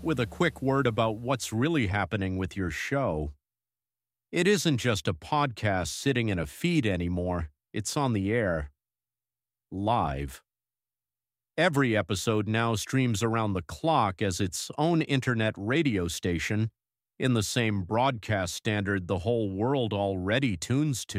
with a quick word about what's really happening with your show. It isn't just a podcast sitting in a feed anymore, it's on the air. Live. Every episode now streams around the clock as its own internet radio station, in the same broadcast standard the whole world already tunes to.